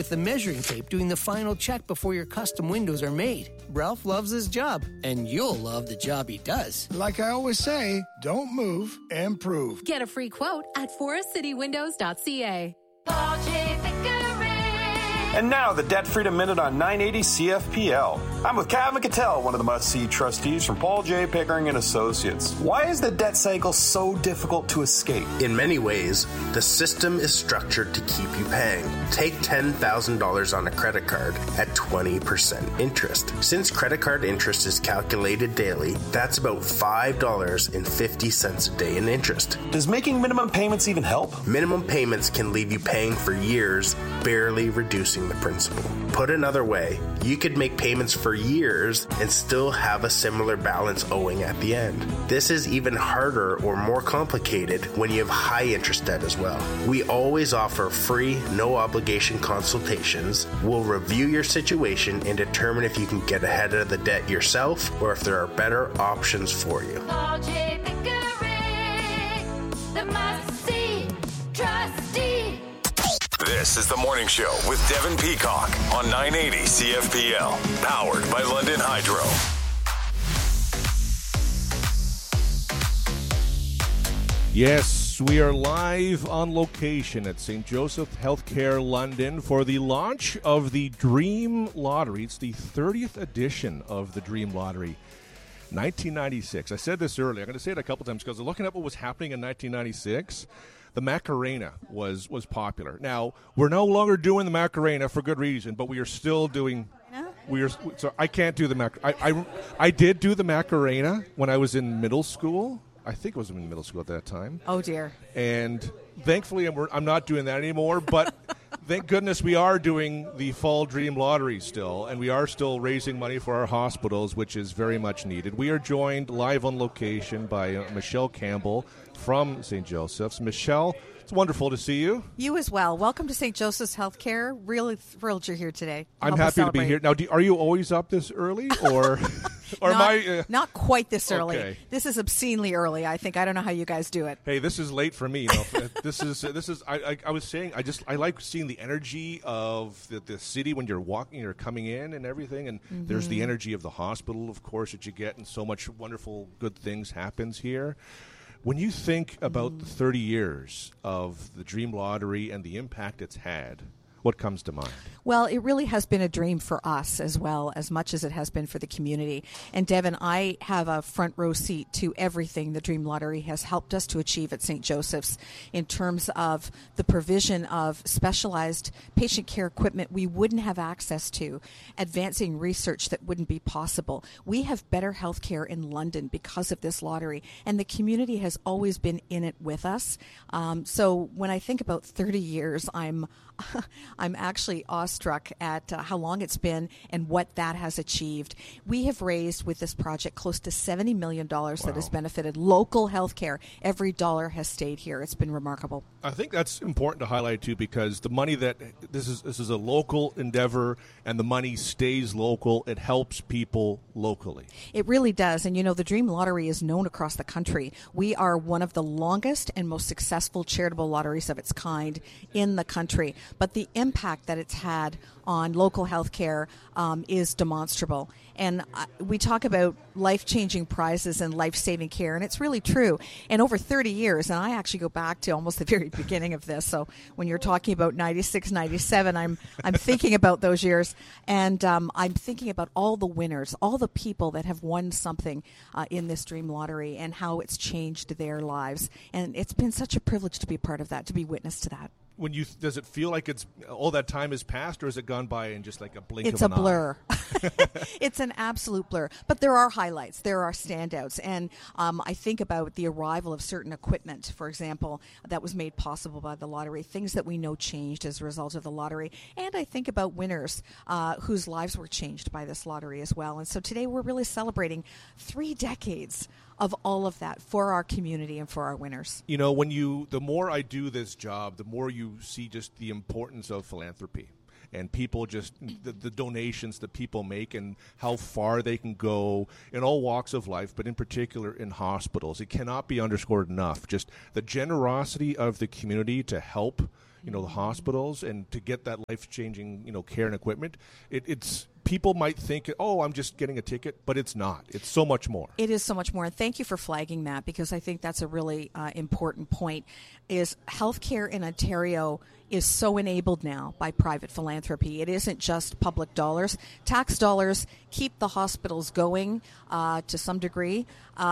with the measuring tape doing the final check before your custom windows are made. Ralph loves his job, and you'll love the job he does. Like I always say, don't move, improve. Get a free quote at forestcitywindows.ca. Paul J. Pickering. And now, the Debt Freedom Minute on 980 CFPL. I'm with Kevin Cattell, one of the must-see trustees from Paul J. Pickering and Associates. Why is the debt cycle so difficult to escape? In many ways, the system is structured to keep you paying. Take $10,000 on a credit card at 20% interest. Since credit card interest is calculated daily, that's about $5.50 a day in interest. Does making minimum payments even help? Minimum payments can leave you paying for years, barely reducing the principal. Put another way, you could make payments for years and still have a similar balance owing at the end. This is even harder or more complicated when you have high interest debt as well. We always offer free, no obligation consultations. We'll review your situation and determine if you can get ahead of the debt yourself or if there are better options for you. Paul J. Pickering, the must-see trustee. This is The Morning Show with Devin Peacock on 980 CFPL, powered by London Hydro. Yes, we are live on location at St. Joseph Healthcare London for the launch of the Dream Lottery. It's the 30th edition of the Dream Lottery. 1996. I said this earlier. I'm going to say it a couple times because looking at what was happening in 1996, the Macarena was popular. Now, we're no longer doing the Macarena for good reason, but we are still doing... So I can't do the Macarena. I did do the Macarena when I was in middle school. I think I was in middle school at that time. Oh, dear. And thankfully, I'm not doing that anymore, but... Thank goodness we are doing the Fall Dream Lottery still, and we are still raising money for our hospitals, which is very much needed. We are joined live on location by Michelle Campbell from St. Joseph's. Michelle, it's wonderful to see you. You as well. Welcome to St. Joseph's Healthcare. Really thrilled you're here today. I'm happy to be here. Now, are you always up this early, or... Or not quite this early. Okay. This is obscenely early, I think. I don't know how you guys do it. Hey, this is late for me. This is. I was saying. I like seeing the energy of the city when you're walking, you're coming in and everything. And there's the energy of the hospital, of course, that you get, and so much wonderful, good things happens here. When you think about the 30 years of the Dream Lottery and the impact it's had, what comes to mind? Well, it really has been a dream for us as well, as much as it has been for the community. And Devin, I have a front row seat to everything the Dream Lottery has helped us to achieve at St. Joseph's in terms of the provision of specialized patient care equipment we wouldn't have access to, advancing research that wouldn't be possible. We have better health care in London because of this lottery, and the community has always been in it with us. So when I think about 30 years, I'm actually awestruck at how long it's been and what that has achieved. We have raised with this project close to $70 million that has benefited local healthcare. Every dollar has stayed here. It's been remarkable. I think that's important to highlight too, because the money that this is a local endeavor, and the money stays local. It helps people locally. It really does. And you know, the Dream Lottery is known across the country. We are one of the longest and most successful charitable lotteries of its kind in the country. But the impact that it's had on local healthcare is demonstrable. And we talk about life-changing prizes and life-saving care, and it's really true. And over 30 years, and I actually go back to almost the very beginning of this. So when you're talking about 96, 97, I'm thinking about those years, and I'm thinking about all the winners, all the people that have won something in this Dream Lottery, and how it's changed their lives. And it's been such a privilege to be part of that, to be witness to that. Does it feel like it's all that time has passed, or has it gone by in just like a blink of an eye? It's a blur. It's an absolute blur. But there are highlights. There are standouts. And I think about the arrival of certain equipment, for example, that was made possible by the lottery, things that we know changed as a result of the lottery. And I think about winners whose lives were changed by this lottery as well. And so today we're really celebrating 3 decades of all of that for our community and for our winners. You know, the more I do this job, the more you see just the importance of philanthropy. And people just, the donations that people make and how far they can go in all walks of life, but in particular in hospitals. It cannot be underscored enough. Just the generosity of the community to help the hospitals and to get that life-changing, care and equipment. It's people might think, oh, I'm just getting a ticket, but it's not. It's so much more. It is so much more. And thank you for flagging that, because I think that's a really important point, is healthcare in Ontario is so enabled now by private philanthropy. It isn't just public dollars. Tax dollars keep the hospitals going to some degree,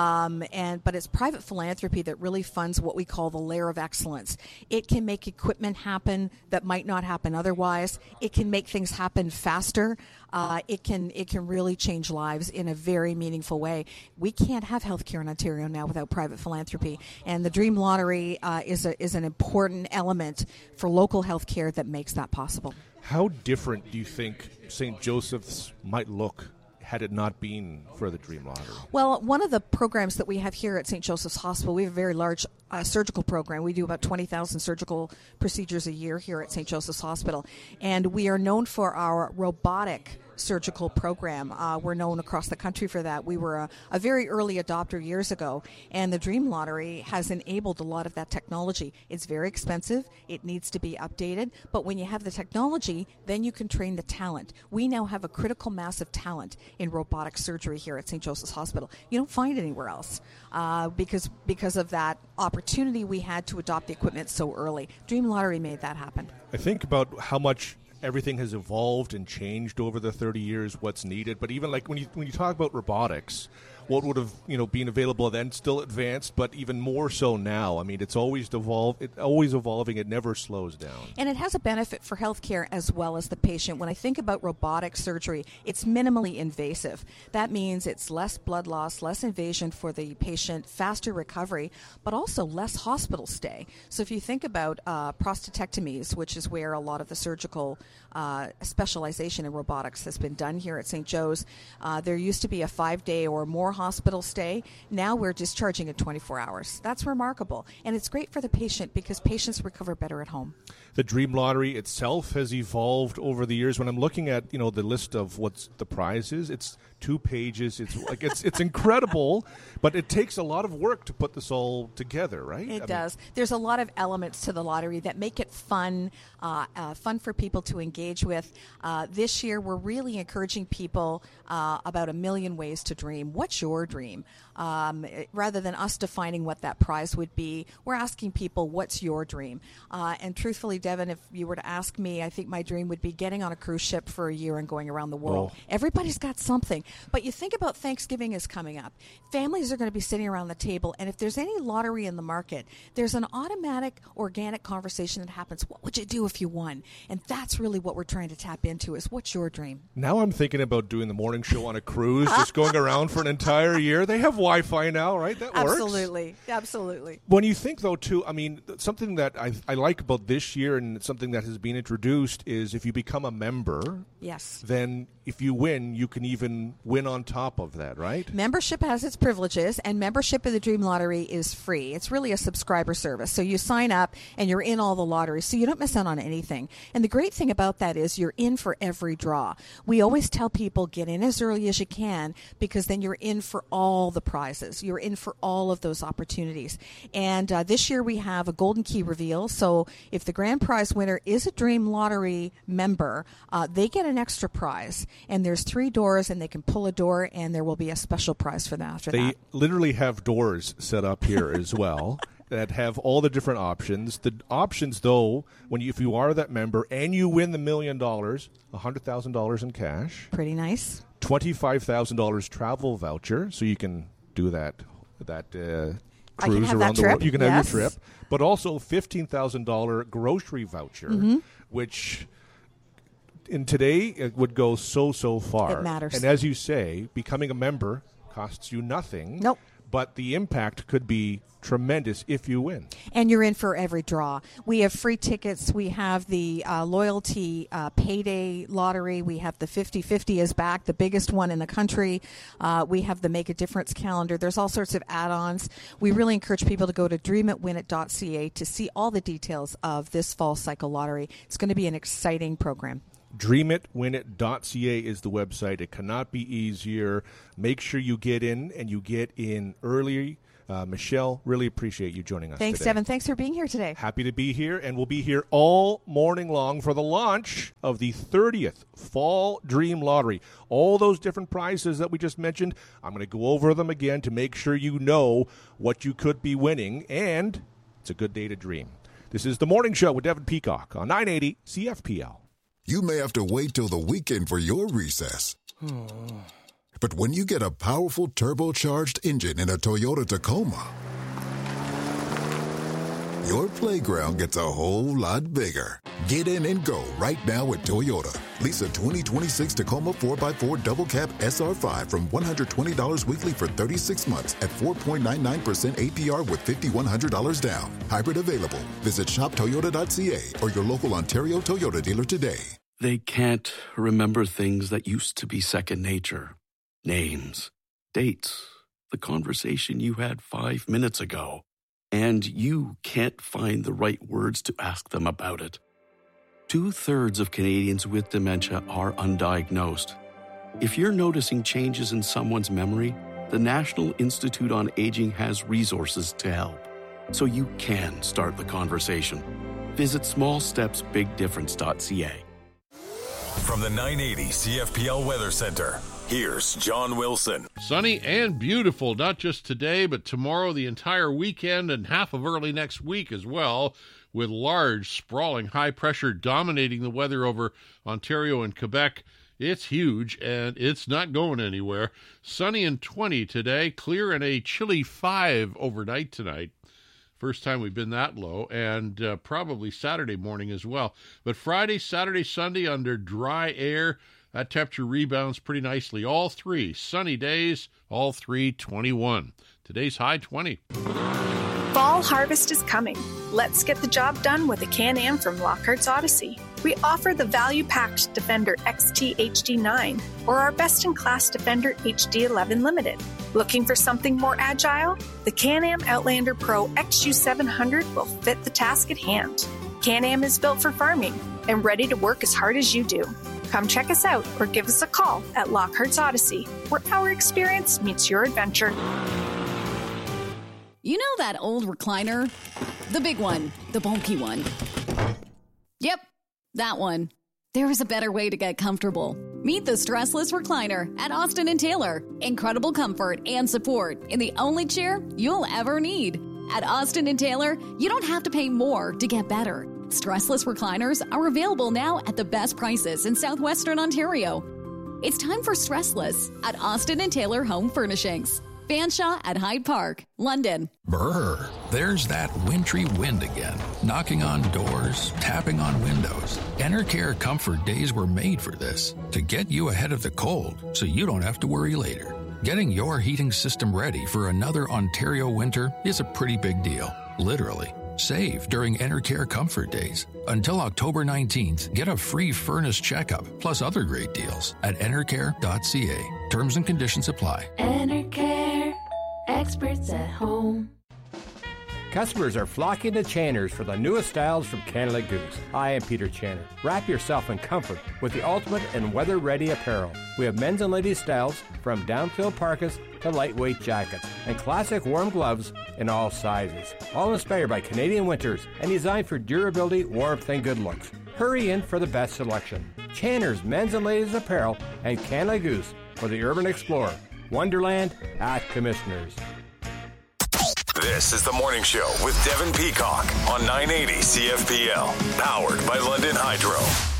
but it's private philanthropy that really funds what we call the layer of excellence. It can make equipment happen that might not happen otherwise. It can make things happen faster. It can really change lives in a very meaningful way. We can't have healthcare in Ontario now without private philanthropy, and the Dream Lottery is an important element for local healthcare that makes that possible. How different do you think St. Joseph's might look had it not been for the Dream Lottery? Well, one of the programs that we have here at St. Joseph's Hospital, we have a very large surgical program. We do about 20,000 surgical procedures a year here at St. Joseph's Hospital, and we are known for our robotic surgical program. We're known across the country for that. We were a very early adopter years ago, and the Dream Lottery has enabled a lot of that technology. It's very expensive. It needs to be updated, but when you have the technology, then you can train the talent. We now have a critical mass of talent in robotic surgery here at St. Joseph's Hospital. You don't find it anywhere else because of that opportunity we had to adopt the equipment so early. Dream Lottery made that happen. I think about how much everything has evolved and changed over the 30 years, what's needed. But even like when you talk about robotics, what would have been available then, still advanced, but even more so now. I mean, it's always evolving. It never slows down. And it has a benefit for healthcare as well as the patient. When I think about robotic surgery, it's minimally invasive. That means it's less blood loss, less invasion for the patient, faster recovery, but also less hospital stay. So if you think about prostatectomies, which is where a lot of the surgical specialization in robotics has been done here at St. Joe's, there used to be a 5-day or more hospital stay. Now we're discharging in 24 hours. That's remarkable. And it's great for the patient because patients recover better at home. The Dream Lottery itself has evolved over the years. When I'm looking at, the list of what's the prizes, it's 2 pages. It's incredible, but it takes a lot of work to put this all together, right? It does. There's a lot of elements to the lottery that make it fun for people to engage with. This year, we're really encouraging people about 1 million ways to dream. What's your dream? Rather than us defining what that prize would be, we're asking people, what's your dream? And truthfully, Devin, if you were to ask me, I think my dream would be getting on a cruise ship for a year and going around the world. Oh. Everybody's got something. But you think about Thanksgiving is coming up. Families are going to be sitting around the table, and if there's any lottery in the market, there's an automatic, organic conversation that happens. What would you do if you won? And that's really what we're trying to tap into is, what's your dream? Now I'm thinking about doing the morning show on a cruise, just going around for an entire year. They have Wi-Fi now, right? That works. Absolutely. When you think, though, too, I mean, something that I like about this year and something that has been introduced is if you become a member, yes, then if you win, you can even win on top of that, right? Membership has its privileges, and membership in the Dream Lottery is free. It's really a subscriber service. So you sign up, and you're in all the lotteries, so you don't miss out on anything. And the great thing about that is you're in for every draw. We always tell people, get in as early as you can, because then you're in for all the prizes. You're in for all of those opportunities. And this year we have a Golden Key reveal. So if the grand prize winner is a Dream Lottery member, they get an extra prize. And there's 3 doors, and they can pull a door, and there will be a special prize for them after that. They literally have doors set up here as well that have all the different options. The options, though, if you are that member and you win the $1 million, $100,000 in cash. Pretty nice. $25,000 travel voucher, so you can do that cruise around the world. You can have your trip. But also $15,000 grocery voucher, which in today it would go so far. It matters. And as you say, becoming a member costs you nothing. Nope. But the impact could be tremendous if you win. And you're in for every draw. We have free tickets. We have the loyalty payday lottery. We have the 50-50 is back, the biggest one in the country. We have the Make a Difference calendar. There's all sorts of add-ons. We really encourage people to go to dreamit.winit.ca to see all the details of this fall cycle lottery. It's going to be an exciting program. DreamItWinIt.ca is the website. It cannot be easier. Make sure you get in, and you get in early Michelle, really appreciate you joining us Thanks, today. Devin. Thanks for being here today. Happy to be here, and we'll be here all morning long for the launch of the 30th Fall Dream Lottery. All those different prizes that we just mentioned, I'm going to go over them again to make sure you know what you could be winning, and it's a good day to dream. This is The Morning Show with Devin Peacock on 980 CFPL. You may have to wait till the weekend for your recess. But when you get a powerful turbocharged engine in a Toyota Tacoma, your playground gets a whole lot bigger. Get in and go right now with Toyota. Lease a 2026 Tacoma 4x4 Double Cab SR5 from $120 weekly for 36 months at 4.99% APR with $5,100 down. Hybrid available. Visit shoptoyota.ca or your local Ontario Toyota dealer today. They can't remember things that used to be second nature. Names, dates, the conversation you had 5 minutes ago. And you can't find the right words to ask them about it. 2/3 of Canadians with dementia are undiagnosed. If you're noticing changes in someone's memory, the National Institute on Aging has resources to help, so you can start the conversation. Visit smallstepsbigdifference.ca. From the 980 CFPL Weather Center, here's John Wilson. Sunny and beautiful, not just today, but tomorrow, the entire weekend, and half of early next week as well, with large, sprawling high pressure dominating the weather over Ontario and Quebec. It's huge, and it's not going anywhere. Sunny and 20 today, clear and a chilly 5 overnight tonight. First time we've been that low, and probably Saturday morning as well. But Friday, Saturday, Sunday under dry air, that temperature rebounds pretty nicely. All three sunny days, all three 21. Today's high 20. Fall harvest is coming. Let's get the job done with a Can-Am from Lockhart's Odyssey. We offer the value-packed Defender XT HD9 or our best-in-class Defender HD11 Limited. Looking for something more agile? The Can-Am Outlander Pro XU700 will fit the task at hand. Can-Am is built for farming and ready to work as hard as you do. Come check us out or give us a call at Lockhart's Odyssey, where our experience meets your adventure. You know that old recliner? The big one, the bulky one. Yep, that one. There is a better way to get comfortable. Meet the Stressless Recliner at Austin & Taylor. Incredible comfort and support in the only chair you'll ever need. At Austin & Taylor, you don't have to pay more to get better. Stressless recliners are available now at the best prices in southwestern Ontario. It's time for Stressless at Austin & Taylor Home Furnishings. Fanshawe at Hyde Park, London. Brr, there's that wintry wind again, knocking on doors, tapping on windows. Enercare Comfort Days were made for this, to get you ahead of the cold so you don't have to worry later. Getting your heating system ready for another Ontario winter is a pretty big deal, literally. Save during Enercare Comfort Days. Until October 19th, get a free furnace checkup, plus other great deals at enercare.ca. Terms and conditions apply. Enercare, experts at home. Customers are flocking to Channers for the newest styles from Canada Goose. I am Peter Channer. Wrap yourself in comfort with the ultimate and weather-ready apparel. We have men's and ladies' styles from down-filled parkas to lightweight jackets and classic warm gloves in all sizes. All inspired by Canadian winters and designed for durability, warmth, and good looks. Hurry in for the best selection. Channers men's and ladies' apparel and Canada Goose for the urban explorer. Wonderland at Commissioners. This is The Morning Show with Devin Peacock on 980 CFPL, powered by London Hydro.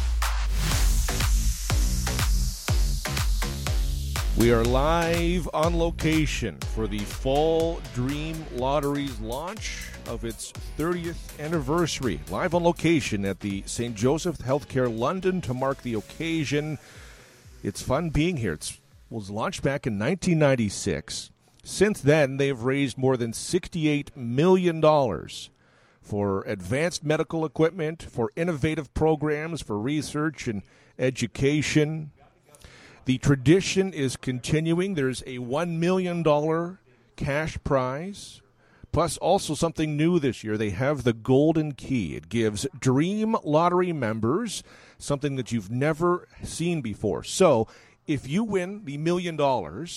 We are live on location for the Fall Dream Lottery's launch of its 30th anniversary. Live on location at the St. Joseph Healthcare London to mark the occasion. It's fun being here. It was launched back in 1996. Since then, they've raised more than $68 million for advanced medical equipment, for innovative programs, for research and education. The tradition is continuing. There's a $1 million cash prize, plus also something new this year. They have the Golden Key. It gives Dream Lottery members something that you've never seen before. So if you win the $1 million,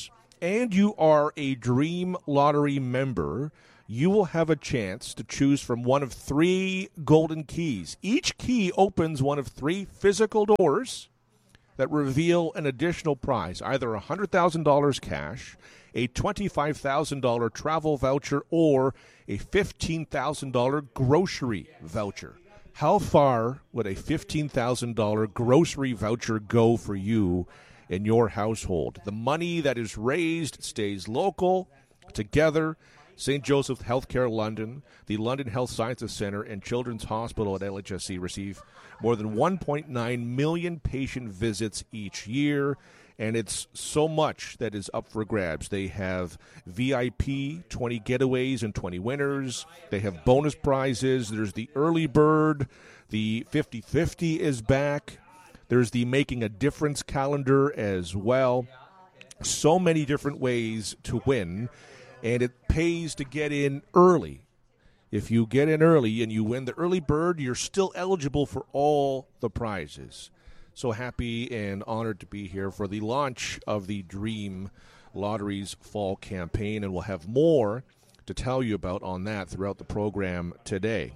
and you are a Dream Lottery member, you will have a chance to choose from one of 3 golden keys. Each key opens one of 3 physical doors that reveal an additional prize, either $100,000 cash, a $25,000 travel voucher, or a $15,000 grocery voucher. How far would a $15,000 grocery voucher go for you in your household? The money that is raised stays local. Together, St. Joseph Healthcare London, the London Health Sciences Centre, and Children's Hospital at LHSC receive more than 1.9 million patient visits each year, and it's so much that is up for grabs. They have VIP, 20 getaways and 20 winners. They have bonus prizes. There's the early bird. The 50-50 is back. There's the Making a Difference calendar as well. So many different ways to win, and it pays to get in early. If you get in early and you win the early bird, you're still eligible for all the prizes. So happy and honored to be here for the launch of the Dream Lottery's fall campaign, and we'll have more to tell you about on that throughout the program today.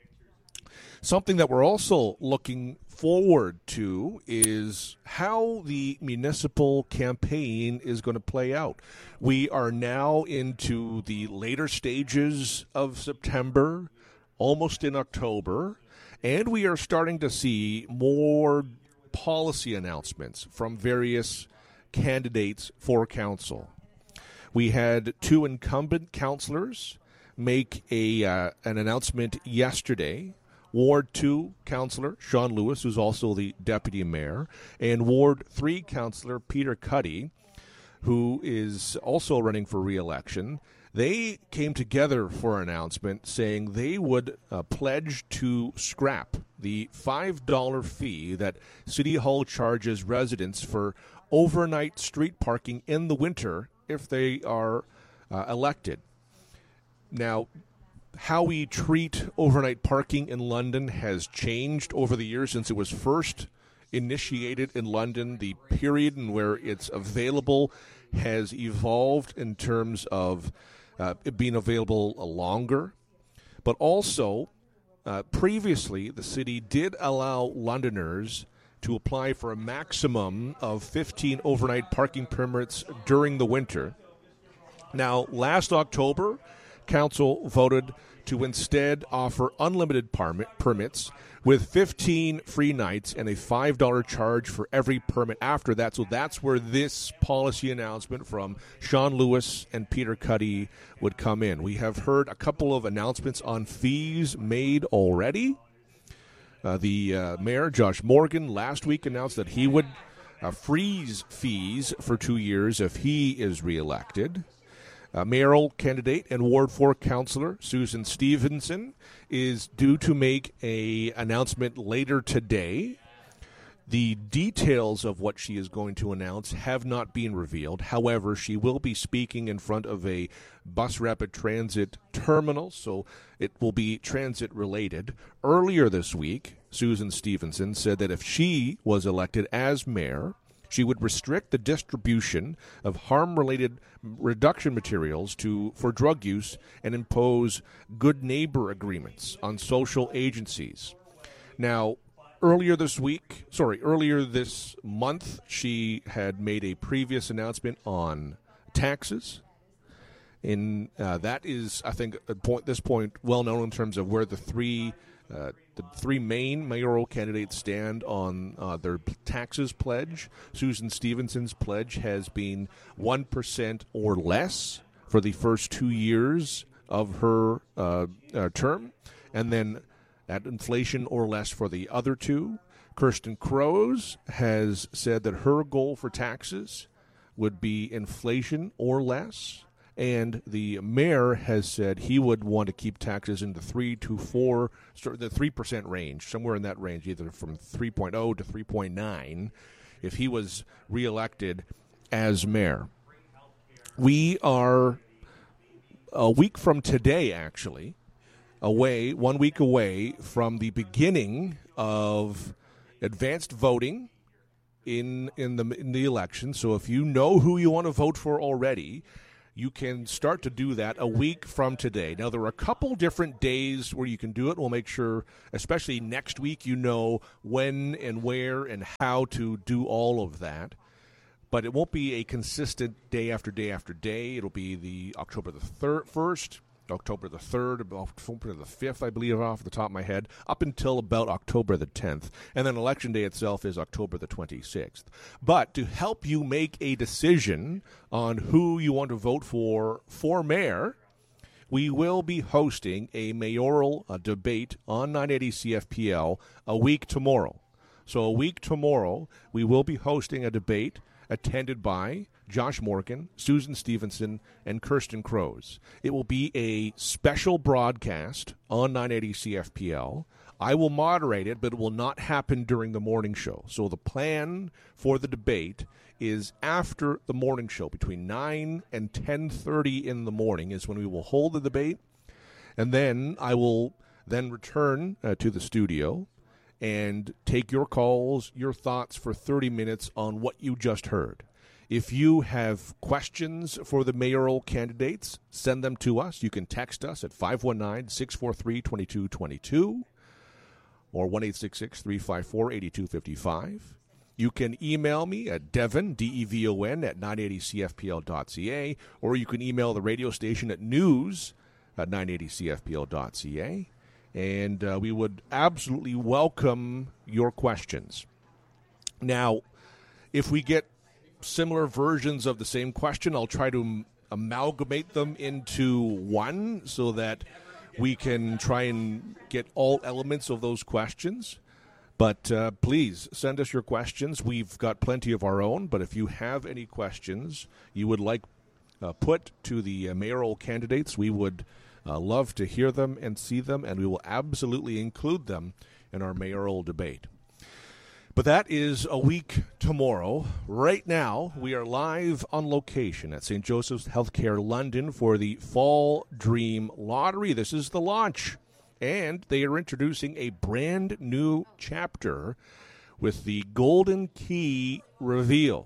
Something that we're also looking forward to is how the municipal campaign is going to play out. We are now into the later stages of September, almost in October, and we are starting to see more policy announcements from various candidates for council. We had 2 incumbent councillors make an announcement yesterday. Ward 2 councillor Sean Lewis, who's also the deputy mayor, and Ward 3 councillor Peter Cuddy, who is also running for re-election. They came together for an announcement saying they would pledge to scrap the $5 fee that City Hall charges residents for overnight street parking in the winter if they are elected. Now, how we treat overnight parking in London has changed over the years since it was first initiated in London. The period in where it's available has evolved in terms of it being available longer. But also, previously, the city did allow Londoners to apply for a maximum of 15 overnight parking permits during the winter. Now, last October, Council voted to instead offer unlimited permits with 15 free nights and a $5 charge for every permit after that. So that's where this policy announcement from Sean Lewis and Peter Cuddy would come in. We have heard a couple of announcements on fees made already. The mayor, Josh Morgan, last week announced that he would freeze fees for 2 years if he is reelected. Mayoral candidate and Ward 4 councillor Susan Stevenson is due to make an announcement later today. The details of what she is going to announce have not been revealed. However, she will be speaking in front of a bus rapid transit terminal, so it will be transit related. Earlier this week, Susan Stevenson said that if she was elected as mayor, she would restrict the distribution of harm-related reduction materials for drug use and impose good neighbor agreements on social agencies. Now, earlier this month, she had made a previous announcement on taxes. And that is, I think, at this point, well known in terms of where the three main mayoral candidates stand on their taxes pledge. Susan Stevenson's pledge has been 1% or less for the first 2 years of her term, and then at inflation or less for the other 2. Kirsten Crows has said that her goal for taxes would be inflation or less. And the mayor has said he would want to keep taxes in the 3% range, somewhere in that range, either from 3.0 to 3.9, if he was reelected as mayor. We are a week from today, actually, 1 week away from the beginning of advanced voting in the election. So if you know who you want to vote for already, you can start to do that a week from today. Now, there are a couple different days where you can do it. We'll make sure, especially next week, you know when and where and how to do all of that. But it won't be a consistent day after day after day. It'll be the October the 1st, October the 3rd, October the 5th, I believe, off the top of my head, up until about October the 10th. And then Election Day itself is October the 26th. But to help you make a decision on who you want to vote for mayor, we will be hosting a mayoral debate on 980 CFPL a week tomorrow. So a week tomorrow, we will be hosting a debate attended by Josh Morgan, Susan Stevenson, and Kirsten Crows. It will be a special broadcast on 980 CFPL. I will moderate it, but it will not happen during the morning show. So the plan for the debate is after the morning show, between 9 and 10:30 in the morning is when we will hold the debate. And then I will then return to the studio and take your calls, your thoughts for 30 minutes on what you just heard. If you have questions for the mayoral candidates, send them to us. You can text us at 519-643-2222 or 1-866-354-8255. You can email me at Devon, D-E-V-O-N, at 980cfpl.ca, or you can email the radio station at news@980cfpl.ca. And we would absolutely welcome your questions. Now, if we get similar versions of the same question, I'll try to amalgamate them into one so that we can try and get all elements of those questions. But please send us your questions. We've got plenty of our own, but if you have any questions you would like put to the mayoral candidates, we would love to hear them and see them, and we will absolutely include them in our mayoral debate. But that is a week tomorrow. Right now, we are live on location at St. Joseph's Healthcare London for the Fall Dream Lottery. This is the launch, and they are introducing a brand new chapter with the Golden Key reveal.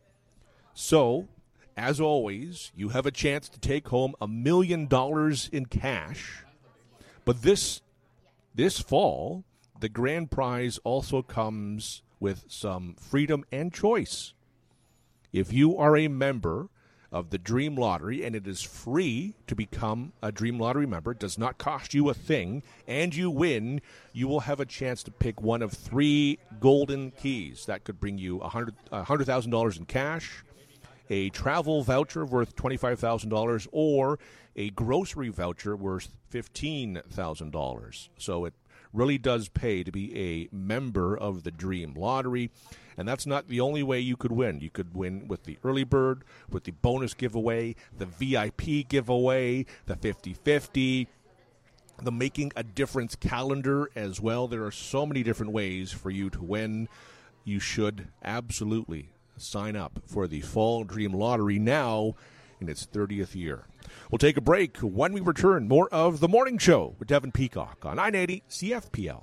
So, as always, you have a chance to take home $1 million in cash. But this fall, the grand prize also comes with some freedom and choice. If you are a member of the Dream Lottery, and it is free to become a Dream Lottery member, it does not cost you a thing, and you win, you will have a chance to pick one of 3 golden keys. That could bring you $100,000 in cash, a travel voucher worth $25,000, or a grocery voucher worth $15,000. So it really does pay to be a member of the Dream Lottery. And that's not the only way you could win. You could win with the early bird, with the bonus giveaway, the VIP giveaway, the 50-50, the Making a Difference calendar as well. There are so many different ways for you to win. You should absolutely sign up for the Fall Dream Lottery now in its 30th year. We'll take a break. When we return, more of The Morning Show with Devon Peacock on 980 CFPL.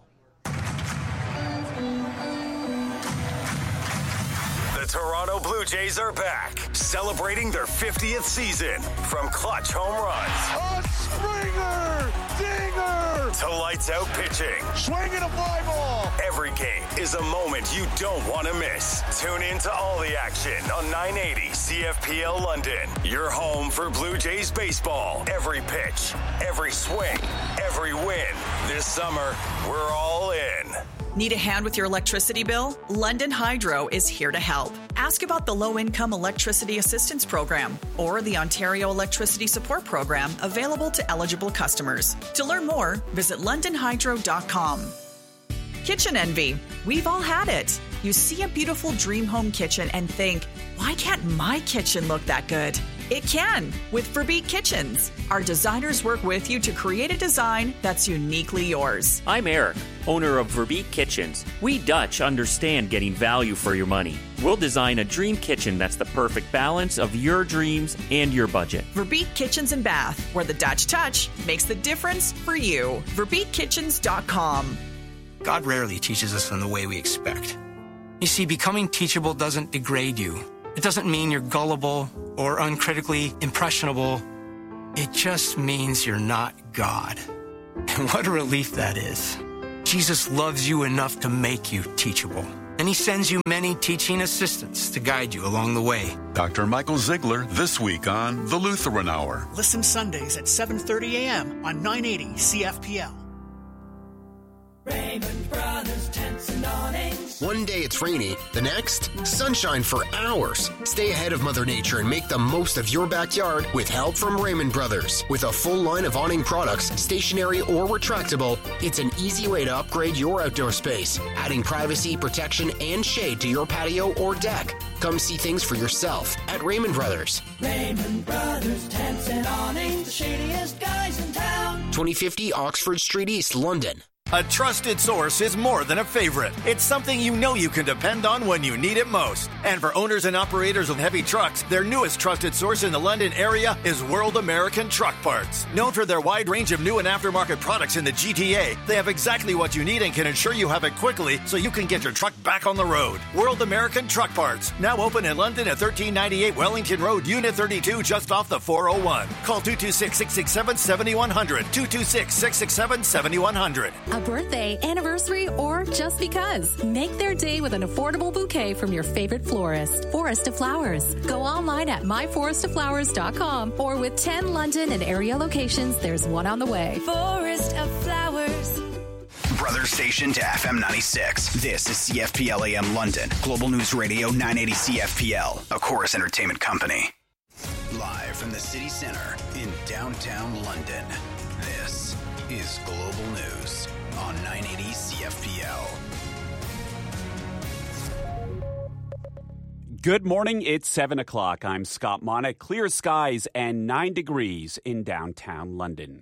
The Toronto Blue Jays are back, celebrating their 50th season. From clutch home runs, a Springer, dinger, to lights out pitching, swinging a fly ball. Every game is a moment you don't want to miss. Tune in to all the action on 980 CFPL London. Your home for Blue Jays baseball. Every pitch, every swing, every win. This summer, we're all in. Need a hand with your electricity bill? London Hydro is here to help. Ask about the Low-Income Electricity Assistance Program or the Ontario Electricity Support Program available to eligible customers. To learn more, visit londonhydro.com. Kitchen envy. We've all had it. You see a beautiful dream home kitchen and think, why can't my kitchen look that good? It can with Verbeek Kitchens. Our designers work with you to create a design that's uniquely yours. I'm Eric, owner of Verbeek Kitchens. We Dutch understand getting value for your money. We'll design a dream kitchen that's the perfect balance of your dreams and your budget. Verbeek Kitchens and Bath, where the Dutch touch makes the difference for you. VerbeekKitchens.com. God rarely teaches us in the way we expect. You see, becoming teachable doesn't degrade you. It doesn't mean you're gullible or uncritically impressionable. It just means you're not God. And what a relief that is. Jesus loves you enough to make you teachable. And he sends you many teaching assistants to guide you along the way. Dr. Michael Ziegler this week on The Lutheran Hour. Listen Sundays at 7:30 a.m. on 980 CFPL. Raymond Brothers Tents and Awnings. One day it's rainy, the next, sunshine for hours. Stay ahead of Mother Nature and make the most of your backyard with help from Raymond Brothers. With a full line of awning products, stationary or retractable, it's an easy way to upgrade your outdoor space, adding privacy, protection, and shade to your patio or deck. Come see things for yourself at Raymond Brothers. Raymond Brothers Tents and Awnings, the shadiest guys in town. 2050 Oxford Street East, London. A trusted source is more than a favorite. It's something you know you can depend on when you need it most. And for owners and operators of heavy trucks, their newest trusted source in the London area is World American Truck Parts. Known for their wide range of new and aftermarket products in the GTA, they have exactly what you need and can ensure you have it quickly so you can get your truck back on the road. World American Truck Parts, now open in London at 1398 Wellington Road, Unit 32, just off the 401. Call 226-667-7100, 226-667-7100. A birthday, anniversary, or just because. Make their day with an affordable bouquet from your favorite florist. Forest of Flowers. Go online at myforestoflowers.com or with 10 London and area locations, there's one on the way. Forest of Flowers. Brother station to FM 96. This is CFPL AM London. Global News Radio 980 CFPL. A Chorus Entertainment Company. Live from the city center in downtown London. This is Global News on 980 CFPL. Good morning. It's 7 o'clock. I'm Scott Monick. Clear skies and 9 degrees in downtown London.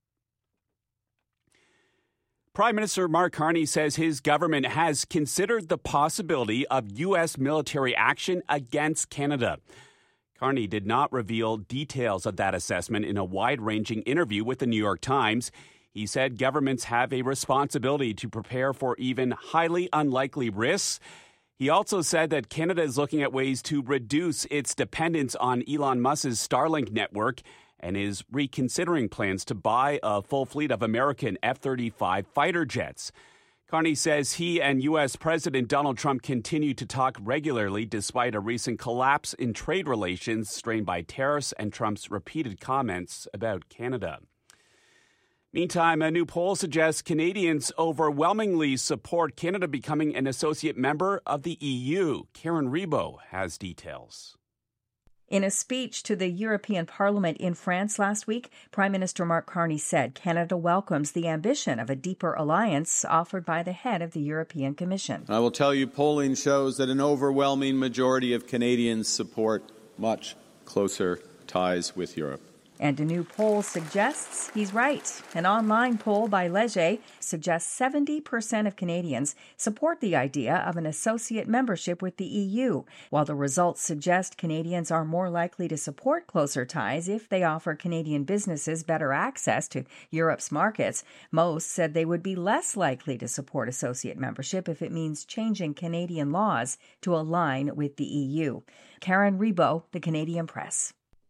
Prime Minister Mark Carney says his government has considered the possibility of U.S. military action against Canada. Carney did not reveal details of that assessment in a wide-ranging interview with the New York Times. He said governments have a responsibility to prepare for even highly unlikely risks. He also said that Canada is looking at ways to reduce its dependence on Elon Musk's Starlink network and is reconsidering plans to buy a full fleet of American F-35 fighter jets. Carney says he and U.S. President Donald Trump continue to talk regularly despite a recent collapse in trade relations strained by tariffs and Trump's repeated comments about Canada. Meantime, a new poll suggests Canadians overwhelmingly support Canada becoming an associate member of the EU. Karen Rebo has details. In a speech to the European Parliament in France last week, Prime Minister Mark Carney said Canada welcomes the ambition of a deeper alliance offered by the head of the European Commission. I will tell you, polling shows that an overwhelming majority of Canadians support much closer ties with Europe. And a new poll suggests he's right. An online poll by Leger suggests 70% of Canadians support the idea of an associate membership with the EU, while the results suggest Canadians are more likely to support closer ties if they offer Canadian businesses better access to Europe's markets. Most said they would be less likely to support associate membership if it means changing Canadian laws to align with the EU. Karen Rebo, The Canadian Press.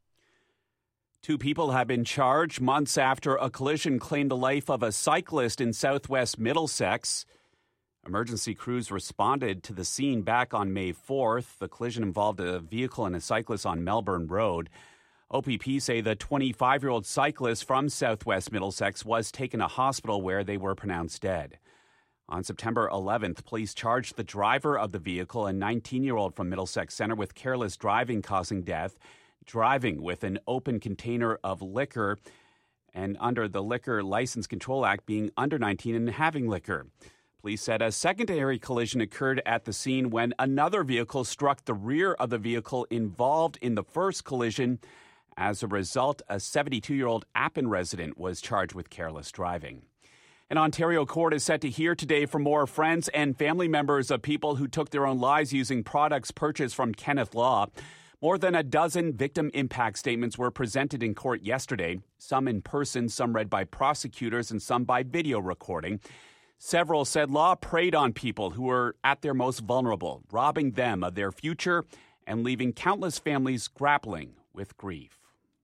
2 people have been charged months after a collision claimed the life of a cyclist in southwest Middlesex. Emergency crews responded to the scene back on May 4th. The collision involved a vehicle and a cyclist on Melbourne Road. OPP say the 25-year-old cyclist from southwest Middlesex was taken to hospital where they were pronounced dead. On September 11th, police charged the driver of the vehicle, a 19-year-old from Middlesex Centre, with careless driving causing death, driving with an open container of liquor, and under the Liquor License Control Act being under 19 and having liquor. Police said a secondary collision occurred at the scene when another vehicle struck the rear of the vehicle involved in the first collision. As a result, a 72-year-old Appin resident was charged with careless driving. An Ontario court is set to hear today from more friends and family members of people who took their own lives using products purchased from Kenneth Law. More than a dozen victim impact statements were presented in court yesterday, some in person, some read by prosecutors, and some by video recording. Several said law preyed on people who were at their most vulnerable, robbing them of their future and leaving countless families grappling with grief.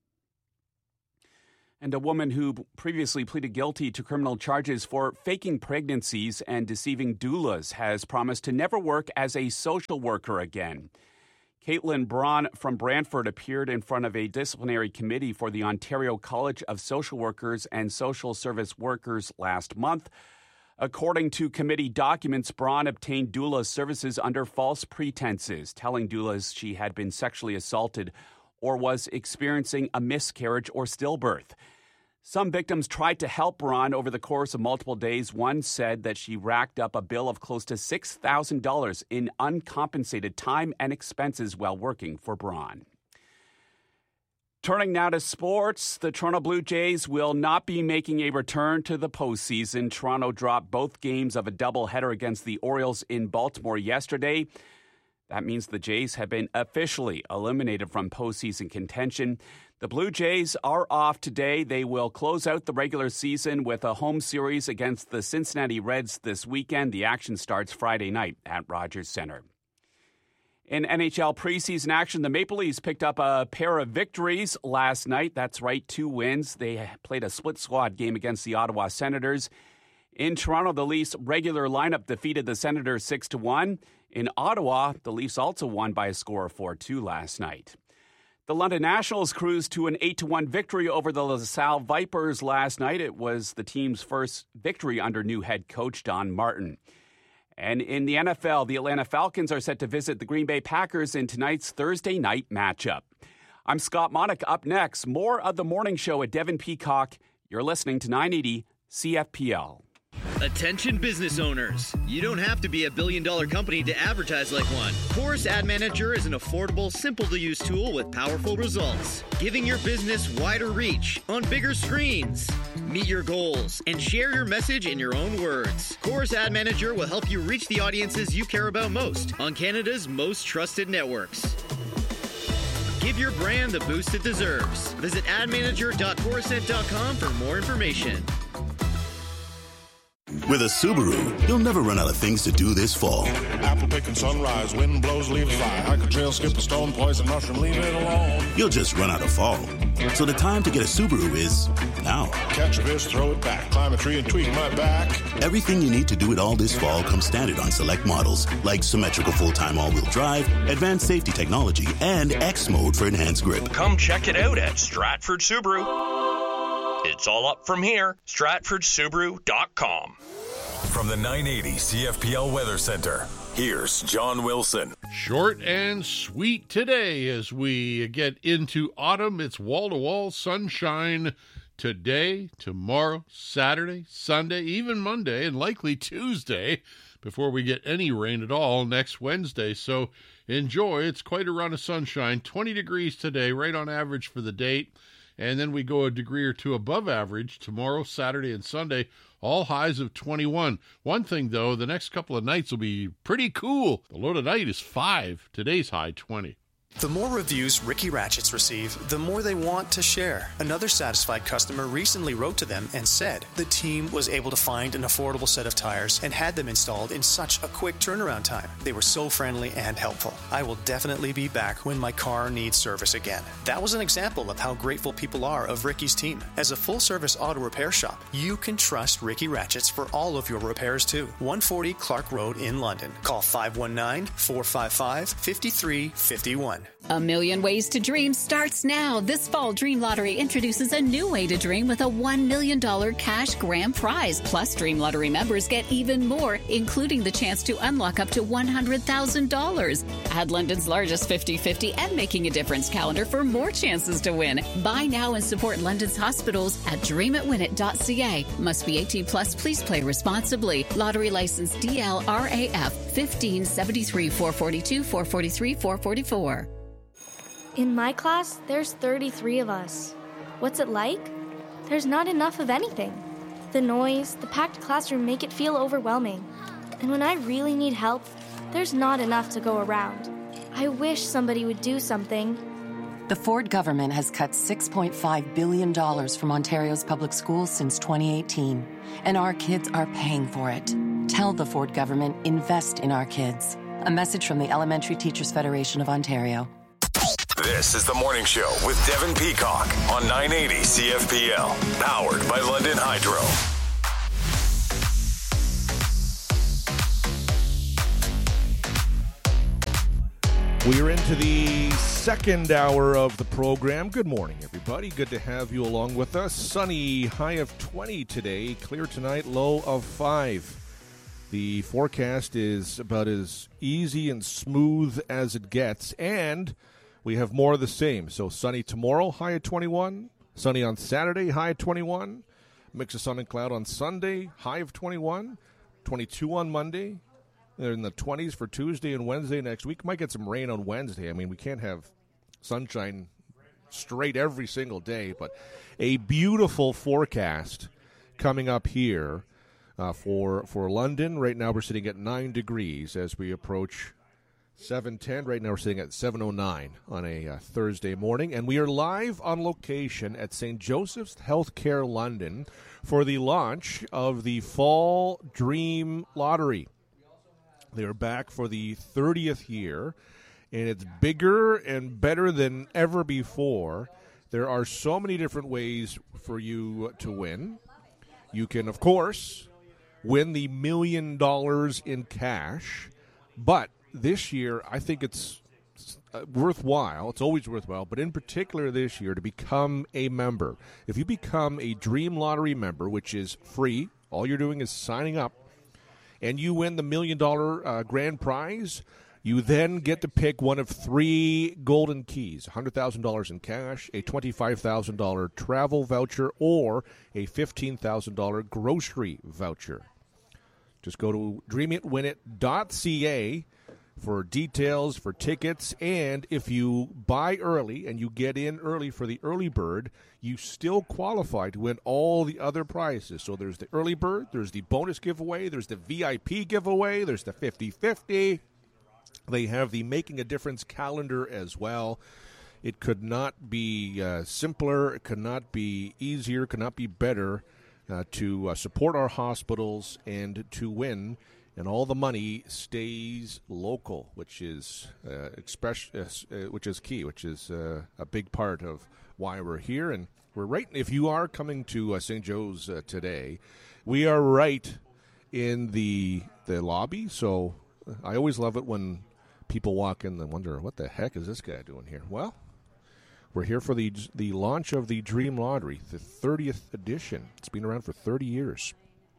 And a woman who previously pleaded guilty to criminal charges for faking pregnancies and deceiving doulas has promised to never work as a social worker again. Caitlin Braun from Brantford appeared in front of a disciplinary committee for the Ontario College of Social Workers and Social Service Workers last month. According to committee documents, Braun obtained doula services under false pretenses, telling doulas she had been sexually assaulted or was experiencing a miscarriage or stillbirth. Some victims tried to help Braun over the course of multiple days. One said that she racked up a bill of close to $6,000 in uncompensated time and expenses while working for Braun. Turning now to sports, the Toronto Blue Jays will not be making a return to the postseason. Toronto dropped both games of a doubleheader against the Orioles in Baltimore yesterday. That means the Jays have been officially eliminated from postseason contention. The Blue Jays are off today. They will close out the regular season with a home series against the Cincinnati Reds this weekend. The action starts Friday night at Rogers Centre. In NHL preseason action, the Maple Leafs picked up a pair of victories last night. That's right, 2 wins. They played a split squad game against the Ottawa Senators. In Toronto, the Leafs' regular lineup defeated the Senators 6-1. In Ottawa, the Leafs also won by a score of 4-2 last night. The London Nationals cruised to an 8-1 victory over the LaSalle Vipers last night. It was the team's first victory under new head coach Don Martin. And in the NFL, the Atlanta Falcons are set to visit the Green Bay Packers in tonight's Thursday night matchup. I'm Scott Monick. Up next, more of the morning show at Devin Peacock. You're listening to 980 CFPL. Attention business owners. You don't have to be a billion-dollar company to advertise like one. Chorus Ad Manager is an affordable, simple-to-use tool with powerful results, giving your business wider reach on bigger screens. Meet your goals and share your message in your own words. Chorus Ad Manager will help you reach the audiences you care about most on Canada's most trusted networks. Give your brand the boost it deserves. Visit admanager.chorusnet.com for more information. With a Subaru, you'll never run out of things to do this fall. Apple picking sunrise, wind blows, leaves fly. Hike a trail, skip a stone, poison mushroom, leave it alone. You'll just run out of fall. So the time to get a Subaru is now. Catch a fish, throw it back, climb a tree and tweak my back. Everything you need to do it all this fall comes standard on select models, like symmetrical full-time all-wheel drive, advanced safety technology, and X mode for enhanced grip. Come check it out at Stratford Subaru. It's all up from here. StratfordSubaru.com. From the 980 CFPL Weather Center, here's John Wilson. Short and sweet today as we get into autumn. It's wall-to-wall sunshine today, tomorrow, Saturday, Sunday, even Monday, and likely Tuesday before we get any rain at all next Wednesday. So enjoy. It's quite a run of sunshine. 20 degrees today, right on average for the date. And then we go a degree or two above average tomorrow, Saturday, and Sunday, all highs of 21. One thing, though, the next couple of nights will be pretty cool. The low tonight is 5. Today's high, 20. The more reviews Ricky Ratchets receive, the more they want to share. Another satisfied customer recently wrote to them and said the team was able to find an affordable set of tires and had them installed in such a quick turnaround time. They were so friendly and helpful. I will definitely be back when my car needs service again. That was an example of how grateful people are of Ricky's team. As a full-service auto repair shop, you can trust Ricky Ratchets for all of your repairs too. 140 Clark Road in London. Call 519-455-5351. A Million Ways to Dream starts now. This fall, Dream Lottery introduces a new way to dream with a $1 million cash grand prize. Plus, Dream Lottery members get even more, including the chance to unlock up to $100,000. Add London's largest 50-50 and Making a Difference calendar for more chances to win. Buy now and support London's hospitals at dreamitwinit.ca. Must be 18 plus. Please play responsibly. Lottery license DLRAF 1573 442 443 444. In my class, there's 33 of us. What's it like? There's not enough of anything. The noise, the packed classroom make it feel overwhelming. And when I really need help, there's not enough to go around. I wish somebody would do something. The Ford government has cut $6.5 billion from Ontario's public schools since 2018, and our kids are paying for it. Tell the Ford government, invest in our kids. A message from the Elementary Teachers Federation of Ontario. This is The Morning Show with Devin Peacock on 980 CFPL, powered by London Hydro. We're into the second hour of the program. Good morning, everybody. Good to have you along with us. Sunny, high of 20 today. Clear tonight, low of 5. The forecast is about as easy and smooth as it gets, and we have more of the same. So sunny tomorrow, high of 21. Sunny on Saturday, high of 21. Mix of sun and cloud on Sunday, high of 21. 22 on Monday. They're in the 20s for Tuesday and Wednesday next week. Might get some rain on Wednesday. I mean, we can't have sunshine straight every single day, but a beautiful forecast coming up here for London. Right now we're sitting at 9 degrees as we approach 7:10. Right now we're sitting at 7:09 on a Thursday morning, and we are live on location at St. Joseph's Healthcare London for the launch of the Fall Dream Lottery. They're back for the 30th year, and it's bigger and better than ever before. There are so many different ways for you to win. You can, of course, win the $1 million in cash, but this year I think it's worthwhile. It's always worthwhile, but in particular this year, to become a member. If you become a Dream Lottery member, which is free, all you're doing is signing up, and you win the $1 million grand prize, you then get to pick one of 3 golden keys, $100,000 in cash, a $25,000 travel voucher, or a $15,000 grocery voucher. Just go to dreamitwinit.ca for details, for tickets, and if you buy early and you get in early for the early bird, you still qualify to win all the other prizes. So there's the early bird, there's the bonus giveaway, there's the VIP giveaway, there's the 50-50. They have the Making a Difference calendar as well. It could not be simpler, it could not be easier, could not be better to support our hospitals and to win. And all the money stays local, which is key, which is a big part of why we're here. And we're right. If you are coming to St. Joe's today, we are right in the lobby. So I always love it when people walk in and wonder, what the heck is this guy doing here? Well, we're here for the launch of the Dream Lottery, the 30th edition. It's been around for 30 years.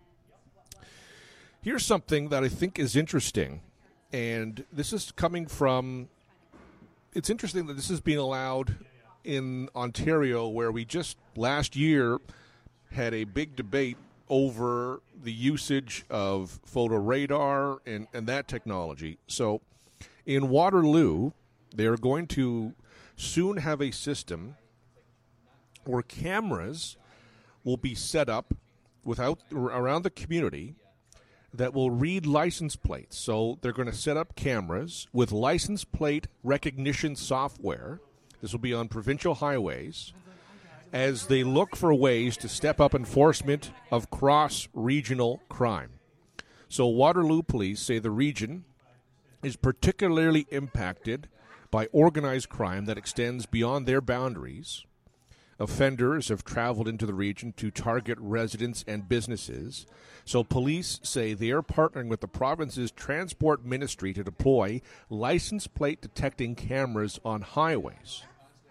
Here's something that I think is interesting, and this is coming from, it's interesting that this is being allowed in Ontario, where we just last year had a big debate over the usage of photo radar and that technology. So in Waterloo, they're going to soon have a system where cameras will be set up around the community that will read license plates. So they're going to set up cameras with license plate recognition software. This will be on provincial highways as they look for ways to step up enforcement of cross-regional crime. So Waterloo police say the region is particularly impacted by organized crime that extends beyond their boundaries. Offenders have traveled into the region to target residents and businesses. So police say they are partnering with the province's transport ministry to deploy license plate detecting cameras on highways.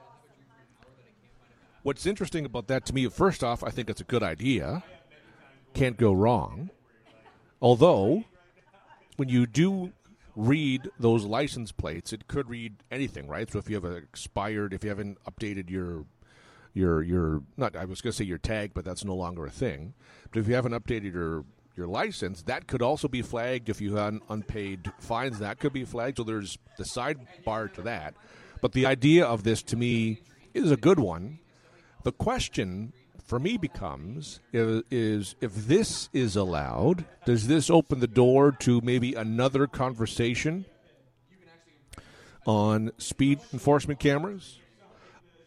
What's interesting about that to me, first off, I think it's a good idea. Can't go wrong. Although, when you do read those license plates, it could read anything, right? So if you have if you haven't updated your not, I was going to say your tag, but that's no longer a thing. But if you haven't updated your license, that could also be flagged. If you had unpaid fines, that could be flagged. So there's the sidebar to that. But the idea of this, to me, is a good one. The question for me becomes, is if this is allowed, does this open the door to maybe another conversation on speed enforcement cameras?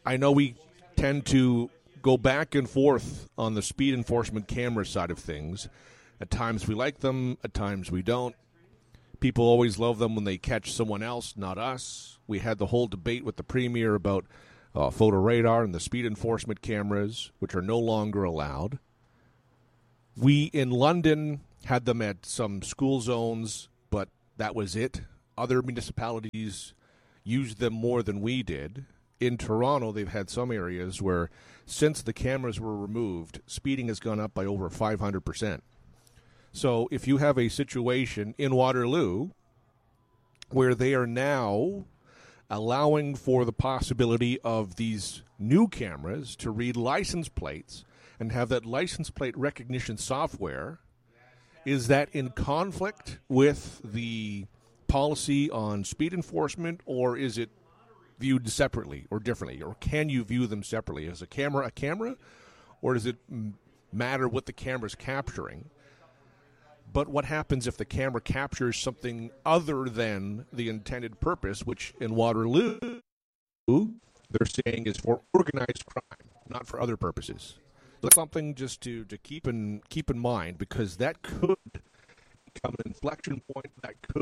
I know we tend to go back and forth on the speed enforcement camera side of things. At times we like them, at times we don't. People always love them when they catch someone else, not us. We had the whole debate with the Premier about photo radar and the speed enforcement cameras, which are no longer allowed. We, in London, had them at some school zones, but that was it. Other municipalities used them more than we did. In Toronto, they've had some areas where, since the cameras were removed, speeding has gone up by over 500%. So if you have a situation in Waterloo where they are now allowing for the possibility of these new cameras to read license plates and have that license plate recognition software, is that in conflict with the policy on speed enforcement, or is it viewed separately or differently? Or can you view them separately? Is a camera, or does it matter what the camera's capturing? But what happens if the camera captures something other than the intended purpose, which in Waterloo, they're saying is for organized crime, not for other purposes? That's something just to keep in mind, because that could become an inflection point. That could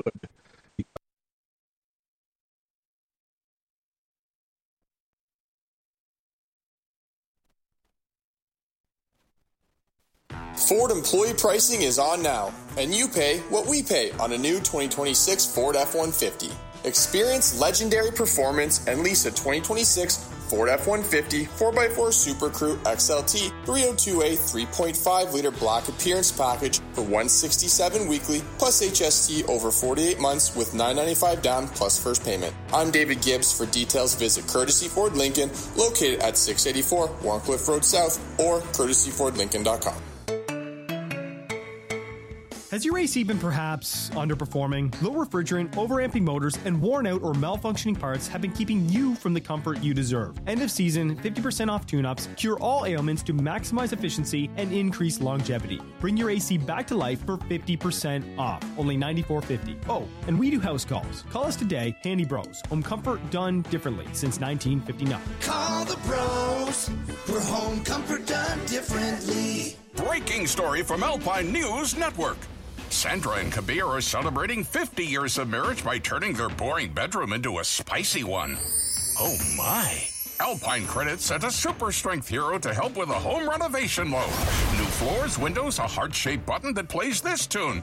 Ford employee pricing is on now, and you pay what we pay on a new 2026 Ford F-150. Experience legendary performance and lease a 2026 Ford F-150 4x4 Super Crew XLT 302A 3.5-liter black appearance package for $167 weekly plus HST over 48 months with $995 down plus first payment. I'm David Gibbs. For details, visit Courtesy Ford Lincoln, located at 684 Warncliffe Road South, or courtesyfordlincoln.com. Has your AC been perhaps underperforming? Low refrigerant, overamping motors, and worn out or malfunctioning parts have been keeping you from the comfort you deserve. End of season, 50% off tune-ups, cure all ailments to maximize efficiency and increase longevity. Bring your AC back to life for 50% off, only $94.50. Oh, and we do house calls. Call us today, Handy Bros. Home comfort done differently since 1959. Call the bros for home comfort done differently. Breaking story from Alpine News Network. Sandra and Kabir are celebrating 50 years of marriage by turning their boring bedroom into a spicy one. Oh my. Alpine Credits sent a super strength hero to help with a home renovation loan. New floors, windows, a heart-shaped button that plays this tune.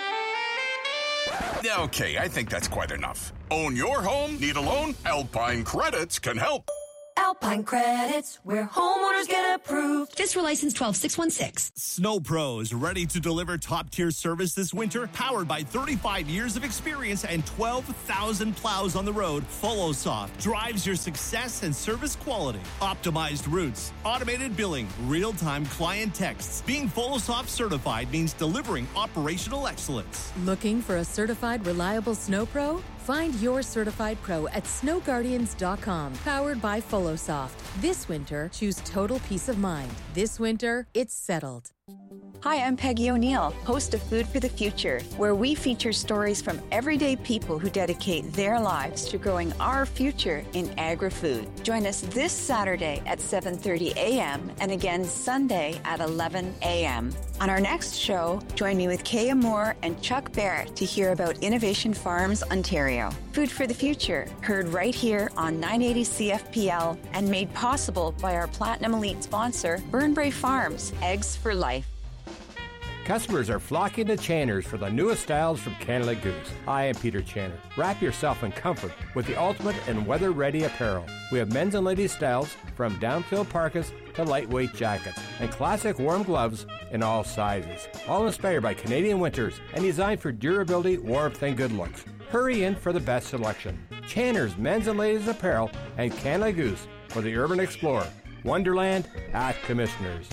Okay, I think that's quite enough. Own your home? Need a loan? Alpine Credits can help. Alpine Credits, where homeowners get approved. FSRA license 12616. Snow Pros, ready to deliver top-tier service this winter, powered by 35 years of experience and 12,000 plows on the road. FollowSoft drives your success and service quality. Optimized routes, automated billing, real-time client texts. Being FollowSoft certified means delivering operational excellence. Looking for a certified, reliable Snow Pro? Find your certified pro at snowguardians.com, powered by FollowSoft. This winter, choose total peace of mind. This winter, it's settled. Hi, I'm Peggy O'Neill, host of Food for the Future, where we feature stories from everyday people who dedicate their lives to growing our future in agri-food. Join us this Saturday at 7:30 a.m. and again Sunday at 11 a.m. On our next show, join me with Kaya Moore and Chuck Barrett to hear about Innovation Farms Ontario. Food for the Future, heard right here on 980 CFPL and made possible by our Platinum Elite sponsor, Burnbrae Farms, Eggs for Life. Customers are flocking to Channers for the newest styles from Canada Goose. I am Peter Channer. Wrap yourself in comfort with the ultimate and weather-ready apparel. We have men's and ladies' styles from down-filled parkas to lightweight jackets and classic warm gloves in all sizes. All inspired by Canadian winters and designed for durability, warmth, and good looks. Hurry in for the best selection. Channers men's and ladies' apparel and Canada Goose for the urban explorer. Wonderland at Commissioners.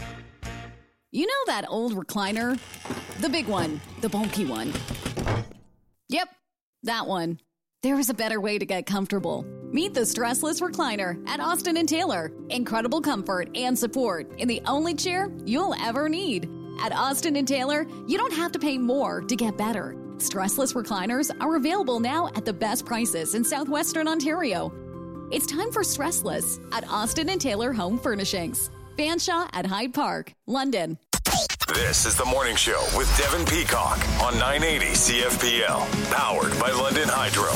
You know that old recliner? The big one. The bulky one. Yep, that one. There is a better way to get comfortable. Meet the stressless recliner at Austin & Taylor. Incredible comfort and support in the only chair you'll ever need. At Austin & Taylor, you don't have to pay more to get better. Stressless recliners are available now at the best prices in southwestern Ontario. It's time for Stressless at Austin and Taylor Home Furnishings. Fanshawe at Hyde Park, London. This is the morning show with Devin Peacock on 980 CFPL, powered by London Hydro.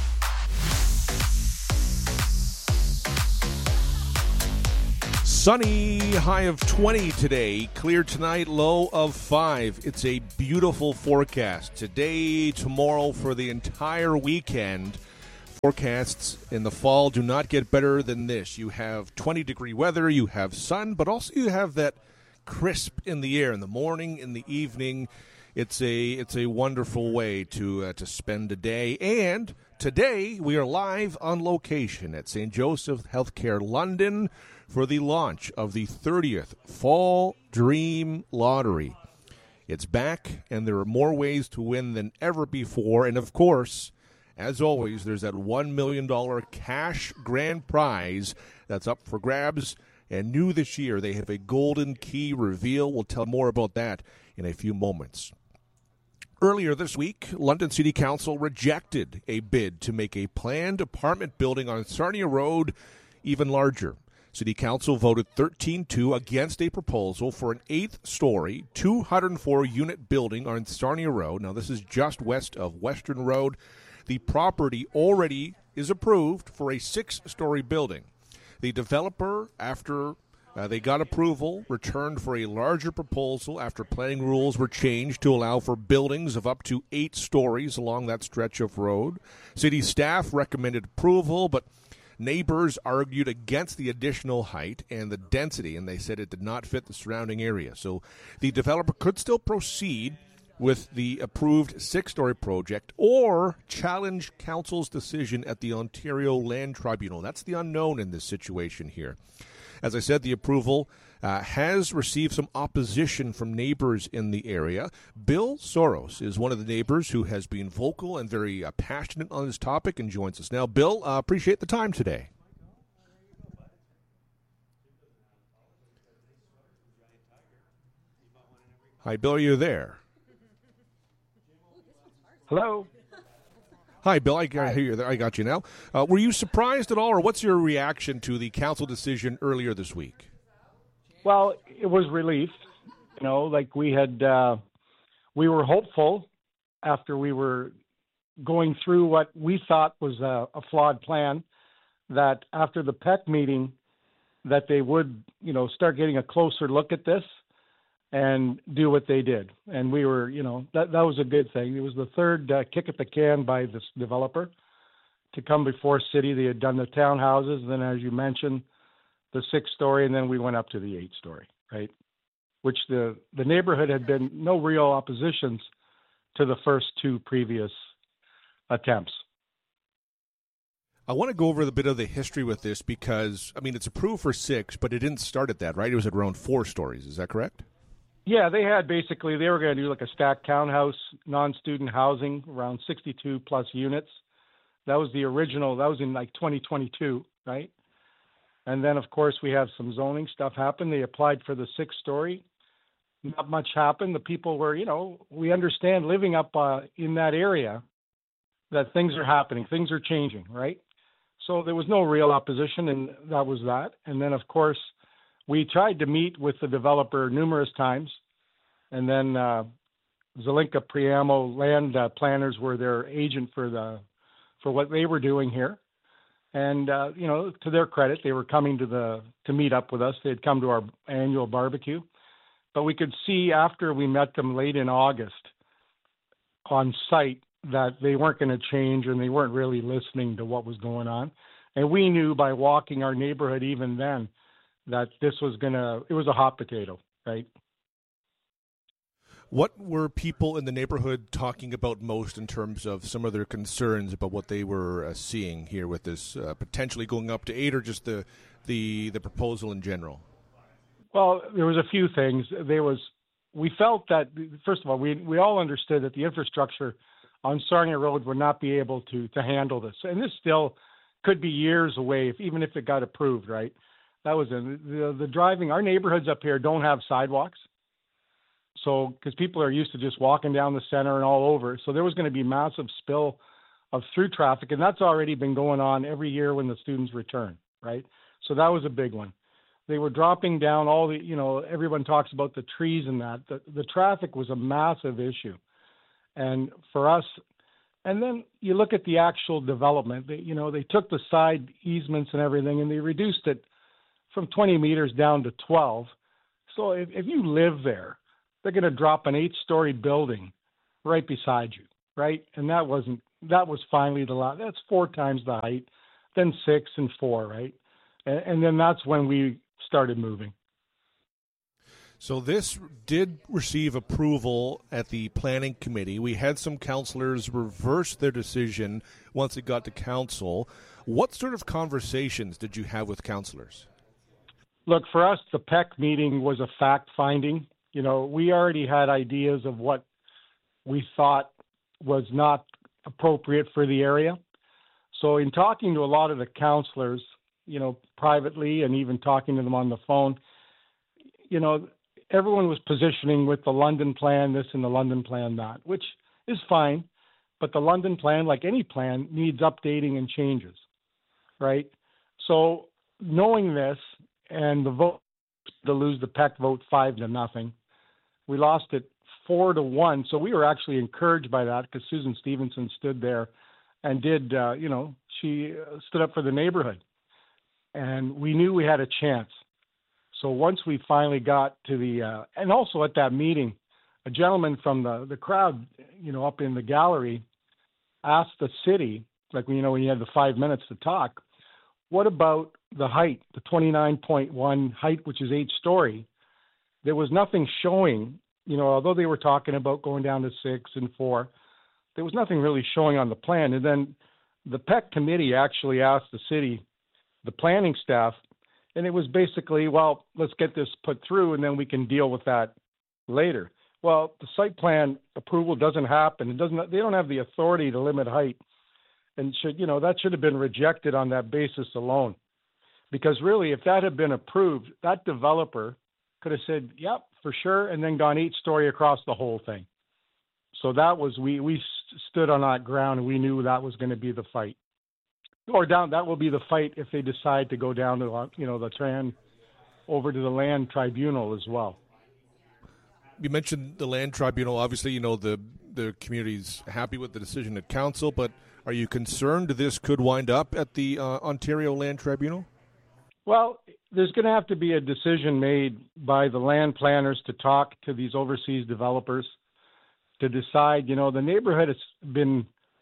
Sunny, high of 20 today. Clear tonight, low of 5. It's a beautiful forecast. Today, tomorrow, for the entire weekend. Forecasts in the fall do not get better than this. You have 20-degree weather, you have sun, but also you have that crisp in the air in the morning, in the evening. It's a wonderful way to spend a day. And today, we are live on location at St. Joseph Healthcare London for the launch of the 30th Fall Dream Lottery. It's back, and there are more ways to win than ever before. And, of course, as always, there's that $1 million cash grand prize that's up for grabs. And new this year, they have a golden key reveal. We'll tell more about that in a few moments. Earlier this week, London City Council rejected a bid to make a planned apartment building on Sarnia Road even larger. City Council voted 13-2 against a proposal for an 8th-story, 204-unit building on Sarnia Road. Now, this is just west of Western Road. The property already is approved for a 6-story building. The developer, after they got approval, returned for a larger proposal after planning rules were changed to allow for buildings of up to 8 stories along that stretch of road. City staff recommended approval, but neighbors argued against the additional height and the density, and they said it did not fit the surrounding area. So the developer could still proceed with the approved 6-story project or challenge council's decision at the Ontario Land Tribunal. That's the unknown in this situation here. As I said, the approval has received some opposition from neighbors in the area. Bill Soros is one of the neighbors who has been vocal and very passionate on this topic and joins us now. Bill, appreciate the time today. Hi, Bill, are you there? Hello. Hi, Bill. I hear you there. I got you now. Were you surprised at all, or what's your reaction to the council decision earlier this week? Well, it was relief. You know, like we were hopeful after we were going through what we thought was a flawed plan, that after the PEC meeting, that they would, start getting a closer look at this and do what they did. And we were, that was a good thing. It was the third kick at the can by this developer to come before city. They had done the townhouses, then as you mentioned, the 6-story, and then we went up to the 8-story, right? Which the neighborhood had been no real oppositions to the first 2 previous attempts. I want to go over a bit of the history with this because, it's approved for 6, but it didn't start at that, right? It was at around 4 stories. Is that correct? Yeah, they were going to do like a stacked townhouse, non-student housing, around 62 plus units. That was the original. That was in like 2022, right? And then, of course, we have some zoning stuff happen. They applied for the 6-story. Not much happened. The people were, we understand living up in that area that things are happening. Things are changing, right? So there was no real opposition, and that was that. And then, of course, we tried to meet with the developer numerous times, and then Zelenka Priamo land planners were their agent for what they were doing here. And to their credit, they were coming to meet up with us. They had come to our annual barbecue, but we could see after we met them late in August on site that they weren't going to change, and they weren't really listening to what was going on. And we knew by walking our neighborhood even then that this was it was a hot potato, right? What were people in the neighborhood talking about most in terms of some of their concerns about what they were seeing here with this potentially going up to 8, or just the proposal in general? Well, there was a few things. We felt that, first of all, we all understood that the infrastructure on Sarnia Road would not be able to handle this. And this still could be years away, even if it got approved, right? That was the driving. Our neighborhoods up here don't have sidewalks. So, because people are used to just walking down the center and all over. So there was going to be massive spill of through traffic, and that's already been going on every year when the students return, right? So that was a big one. They were dropping down all the, everyone talks about the trees and that. The traffic was a massive issue. And for us, and then you look at the actual development, they took the side easements and everything, and they reduced it from 20 meters down to 12. So if you live there, they're going to drop an 8-story building right beside you, right? And that was finally the lot. That's 4 times the height, then 6 and 4, right? And then that's when we started moving. So this did receive approval at the planning committee. We had some councillors reverse their decision once it got to council. What sort of conversations did you have with councillors? Look, for us, the PEC meeting was a fact-finding. We already had ideas of what we thought was not appropriate for the area. So in talking to a lot of the councillors, privately and even talking to them on the phone, everyone was positioning with the London plan this and the London plan that, which is fine. But the London plan, like any plan, needs updating and changes, right? So knowing this and the vote to lose the PEC vote 5-0, we lost it 4-1. So we were actually encouraged by that because Susan Stevenson stood there and did, she stood up for the neighborhood. And we knew we had a chance. So once we finally got to the, and also at that meeting, a gentleman from the crowd, up in the gallery, asked the city, like, when you had the 5 minutes to talk, what about the height, the 29.1 height, which is 8-story? There was nothing showing, although they were talking about going down to 6 and 4, there was nothing really showing on the plan. And then the PEC committee actually asked the city, the planning staff, and it was basically, well, let's get this put through and then we can deal with that later. Well, the site plan approval doesn't happen. They don't have the authority to limit height, and that should have been rejected on that basis alone. Because really, if that had been approved, that developer could have said, yep, for sure, and then gone 8-story across the whole thing. So that was, we stood on that ground, and we knew that was going to be the fight. That will be the fight if they decide to go down to, over to the land tribunal as well. You mentioned the land tribunal. Obviously, the community's happy with the decision at council, but are you concerned this could wind up at the Ontario Land Tribunal? Well, there's going to have to be a decision made by the land planners to talk to these overseas developers to decide, the neighborhood has been,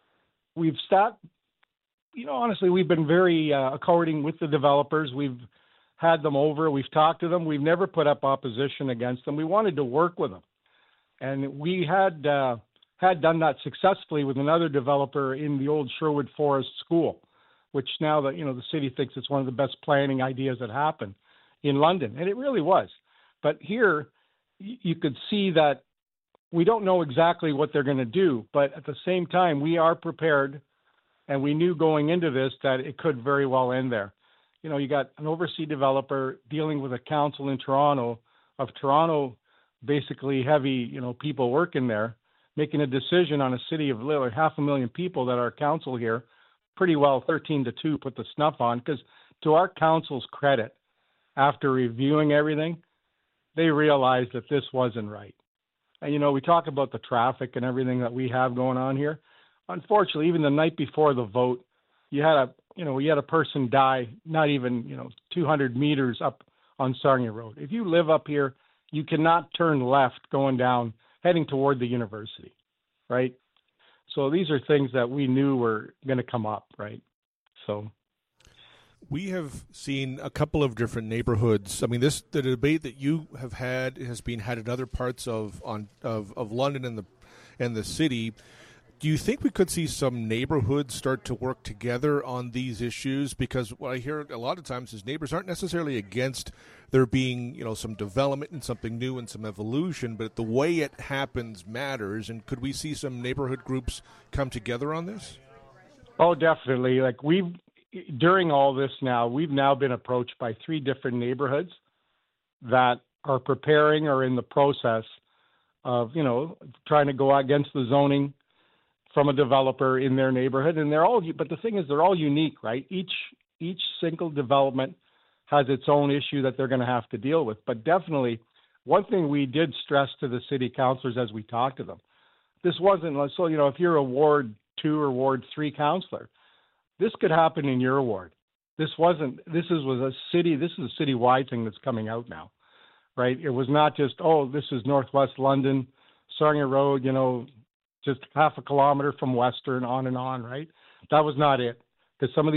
honestly, we've been very according with the developers. We've had them over. We've talked to them. We've never put up opposition against them. We wanted to work with them. And we had done that successfully with another developer in the old Sherwood Forest School, which now the city thinks it's one of the best planning ideas that happened in London. And it really was. But here you could see that we don't know exactly what they're going to do. But at the same time, we are prepared. And we knew going into this that it could very well end there. You got an overseas developer dealing with a council in Toronto of Toronto, basically heavy, people working there, making a decision on a city of literally 500,000 people that our council here, pretty well 13-2 put the snuff on. Because to our council's credit, after reviewing everything, they realized that this wasn't right. And, we talk about the traffic and everything that we have going on here. Unfortunately, even the night before the vote, you had a person die not even 200 meters up on Sarnia Road. If you live up here, you cannot turn left going down, heading toward the university, right? So these are things that we knew were going to come up, right? So we have seen a couple of different neighborhoods. I mean, the debate that you have had has been had in other parts of London and the city. Do you think we could see some neighborhoods start to work together on these issues? Because what I hear a lot of times is neighbors aren't necessarily against there being, some development and something new and some evolution, but the way it happens matters. And could we see some neighborhood groups come together on this? Oh, definitely. Like during all this now, we've now been approached by 3 different neighborhoods that are preparing or in the process of, trying to go against the zoning from a developer in their neighborhood, and but the thing is, they're all unique, right? Each single development has its own issue that they're going to have to deal with. But definitely, one thing we did stress to the city councilors as we talked to them, this wasn't, so, if you're a Ward 2 or Ward 3 councilor, this could happen in your ward. This is a citywide thing that's coming out now, right? It was not just, this is Northwest London, Sarnia Road, just half a kilometer from Western, on and on, right? That was not it. Because some of